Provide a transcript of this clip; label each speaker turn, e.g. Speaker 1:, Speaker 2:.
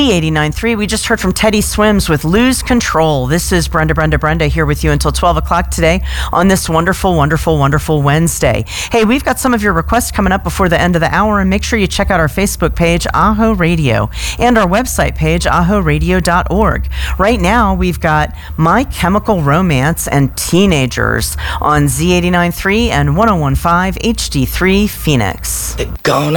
Speaker 1: Z89.3. We just heard from Teddy Swims with Lose Control. This is Brenda here with you until 12 o'clock today on this wonderful Wednesday. Hey, we've got some of your requests coming up before the end of the hour, and make sure you check out our Facebook page, Aho Radio, and our website page, ahoradio.org. Right now, we've got My Chemical Romance and Teenagers on Z89.3 and 101.5 HD3 Phoenix.
Speaker 2: Gonna